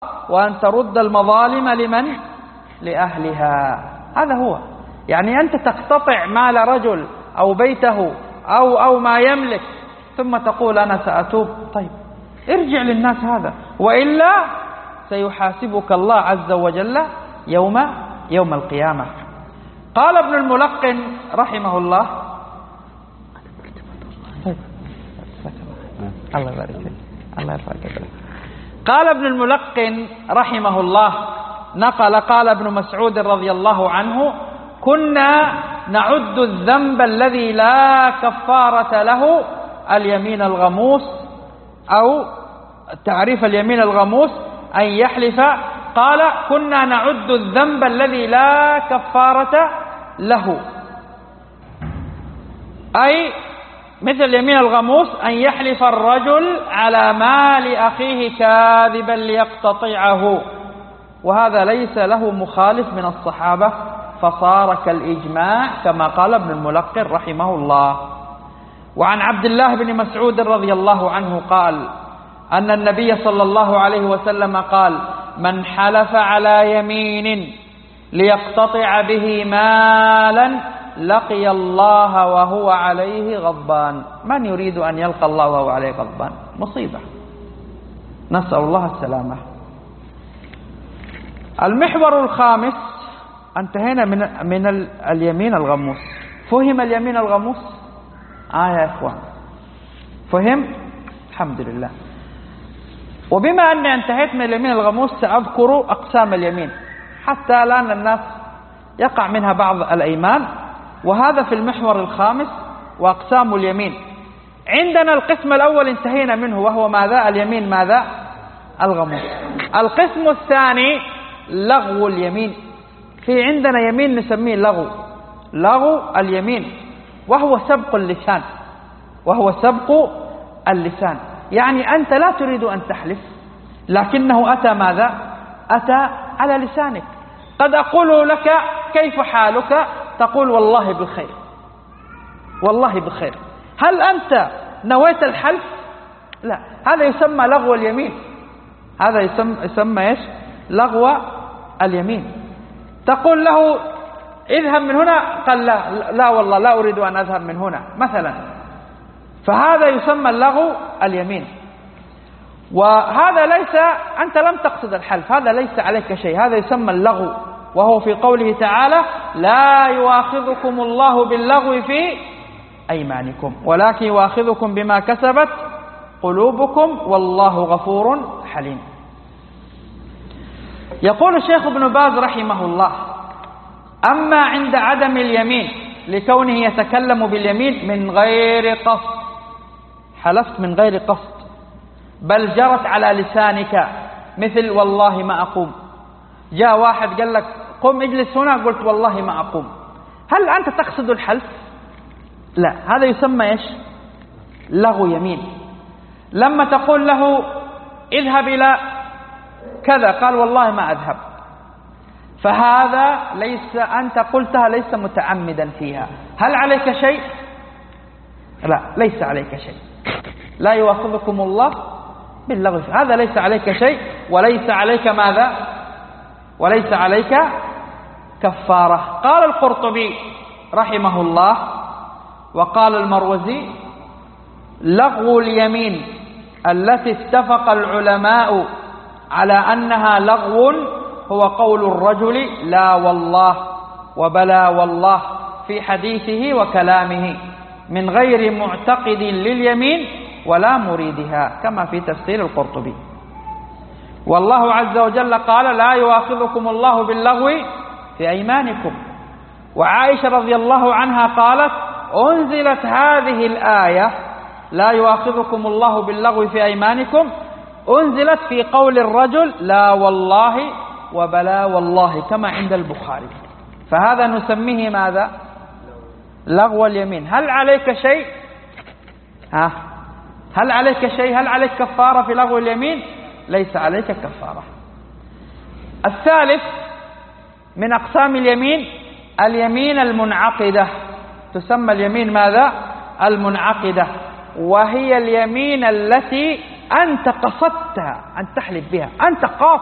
وأن ترد المظالم لمن؟ لأهلها. هذا هو، يعني أنت تقتطع مال رجل أو بيته أو ما يملك ثم تقول أنا سأتوب. طيب ارجع للناس هذا، وإلا سيحاسبك الله عز وجل يوم القيامة. قال ابن الملقن رحمه الله، الله يبارك فيك، الله يرفعك. قال ابن الملقن رحمه الله قال ابن مسعود رضي الله عنه: كنا نعد الذنب الذي لا كفارة له اليمين الغموس، أو تعريف اليمين الغموس أن يحلف. قال: كنا نعد الذنب الذي لا كفارة له، أي مثل اليمين الغموس أن يحلف الرجل على مال أخيه كاذبا ليقتطعه، وهذا ليس له مخالف من الصحابة، فصار كالإجماع كما قال ابن الملقن رحمه الله. وعن عبد الله بن مسعود رضي الله عنه قال أن النبي صلى الله عليه وسلم قال: من حلف على يمين ليقتطع به مالا لقي الله وهو عليه غضبان. من يريد أن يلقى الله وهو عليه غضبان؟ مصيبة، نسأل الله السلامة. المحور الخامس، انتهينا من اليمين الغموس. فهم اليمين الغموس؟ يا إخوان، فهم؟ الحمد لله. وبما أني انتهيت من اليمين الغموس سأذكر أقسام اليمين، حتى لأن الناس يقع منها بعض الأيمان، وهذا في المحور الخامس وأقسام اليمين. عندنا القسم الأول انتهينا منه، وهو ماذا؟ اليمين ماذا؟ الغموس. القسم الثاني لغو اليمين. في عندنا يمين نسميه لغو اليمين، وهو سبق اللسان. يعني أنت لا تريد أن تحلف، لكنه أتى ماذا؟ أتى على لسانك. قد أقول لك كيف حالك؟ تقول والله بخير، والله بخير. هل أنت نويت الحلف؟ لا، هذا يسمى لغو اليمين. هذا يسمى إيش؟ لغو اليمين. تقول له اذهب من هنا، قال لا والله لا أريد أن أذهب من هنا مثلا، فهذا يسمى لغو اليمين. وهذا ليس، أنت لم تقصد الحلف، هذا ليس عليك شيء، هذا يسمى اللغو، وهو في قوله تعالى: لا يؤاخذكم الله باللغو في أيمانكم ولكن يؤاخذكم بما كسبت قلوبكم والله غفور حليم. يقول الشيخ ابن باز رحمه الله: أما عند عدم اليمين لكونه يتكلم باليمين من غير قصد، حلفت من غير قصد بل جرت على لسانك، مثل والله ما أقوم. جاء واحد قال لك قم اجلس هنا، قلت والله ما أقوم. هل أنت تقصد الحلف؟ لا، هذا يسمى إيش؟ لغو يمين. لما تقول له اذهب إلى كذا، قال والله ما أذهب، فهذا ليس، أنت قلتها ليس متعمدا فيها. هل عليك شيء؟ لا، ليس عليك شيء. لا يؤاخذكم الله باللغو، هذا ليس عليك شيء، وليس عليك ماذا؟ وليس عليك كفارة. قال القرطبي رحمه الله وقال المروزي: لغو اليمين التي اتفق العلماء على أنها لغو هو قول الرجل لا والله وبلا والله في حديثه وكلامه من غير معتقد لليمين ولا مريدها، كما في تفسير القرطبي. والله عز وجل قال: لا يؤاخذكم الله باللغو في أيمانكم. وعائشة رضي الله عنها قالت: أنزلت هذه الآية لا يؤاخذكم الله باللغو في أيمانكم، أنزلت في قول الرجل لا والله وبلا والله، كما عند البخاري. فهذا نسميه ماذا؟ لغو اليمين. هل عليك شيء؟ هل عليك شيء؟ هل عليك كفارة في لغو اليمين؟ ليس عليك كفارة. الثالث من أقسام اليمين اليمين المنعقدة، تسمى اليمين ماذا؟ المنعقدة، وهي اليمين التي أنت قصدتها أن تحلف بها، أنت قاصد